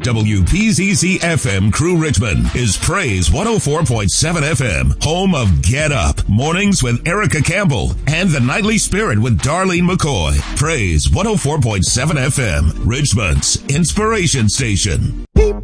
WPZZ FM Crew Richmond is Praise 104.7 FM, home of Get Up, Mornings with Erica Campbell, and The Nightly Spirit with Darlene McCoy. Praise 104.7 FM, Richmond's inspiration station. Beep,